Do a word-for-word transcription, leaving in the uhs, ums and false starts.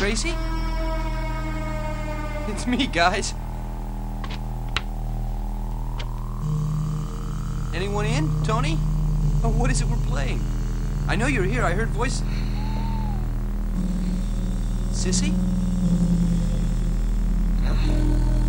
Tracy? It's me, guys. Anyone in? Tony? Oh, what is it we're playing? I know you're here. I heard voice... Sissy?